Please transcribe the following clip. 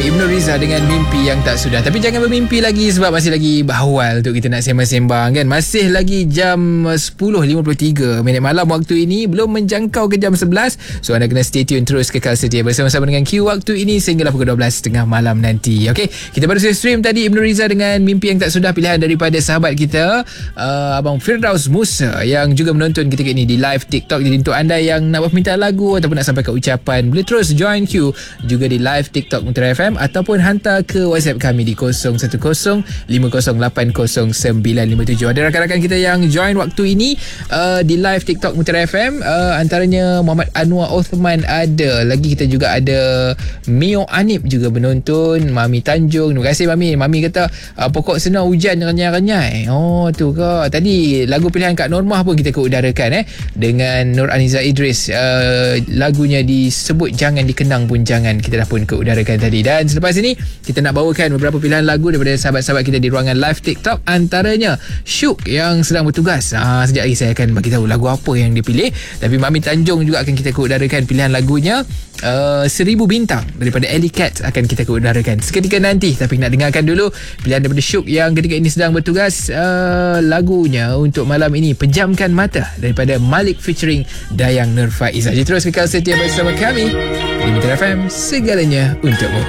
Ibnu Riza dengan Mimpi Yang Tak Sudah. Tapi jangan bermimpi lagi sebab masih lagi awal untuk kita nak sembang-sembang kan. Masih lagi jam 10.53 malam waktu ini, belum menjangkau ke jam 11. So anda kena stay tune terus, kekal setia bersama-sama dengan Q waktu ini sehinggalah pukul 12.30 malam nanti. Okey, kita baru saja stream tadi Ibnu Riza dengan Mimpi Yang Tak Sudah, pilihan daripada sahabat kita Abang Firdaus Musa yang juga menonton ketika ini di live TikTok. Jadi untuk anda yang nak berminta lagu ataupun nak sampaikan ucapan, boleh terus join Q juga di live TikTok Mutiara FM ataupun hantar ke WhatsApp kami di 0105080957. Ada rakan-rakan kita yang join waktu ini di live TikTok Mutiara FM, antaranya Muhammad Anwar Osman ada. Lagi kita juga ada Mio Anip juga menonton, Mami Tanjung. Terima kasih Mami. Mami kata pokok senar hujan renyai-renyai. Oh tu ke. Tadi lagu pilihan Kak Normah pun kita keudarakan dengan Nur Aniza Idris. Lagunya disebut Jangan Dikenang Pun Jangan, kita dah pun keudarakan tadi. Dan selepas ini kita nak bawakan beberapa pilihan lagu daripada sahabat-sahabat kita di ruangan live TikTok, antaranya Syuk yang sedang bertugas. Sekejap lagi saya akan bagi tahu lagu apa yang dipilih. Tapi Mami Tanjung juga akan kita keudarakan pilihan lagunya. 1000 Bintang daripada Ellie Cat akan kita keudarakan seketika nanti. Tapi nak dengarkan dulu pilihan daripada Syuk yang ketika ini sedang bertugas. Lagunya untuk malam ini Pejamkan Mata daripada Malik featuring Dayang Nur Faiza. Jadi terus kekal setia bersama kami di Mutiara FM, segalanya untukmu.